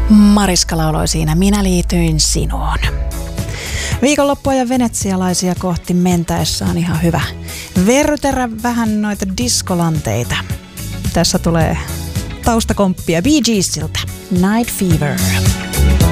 Mariska lauloi siinä Minä liityin sinuun. Viikonloppua ja venetsialaisia kohti mentäessä on ihan hyvä verrytellä vähän noita diskolanteita. Tässä tulee taustakomppia Bee Geesiltä. Night Fever.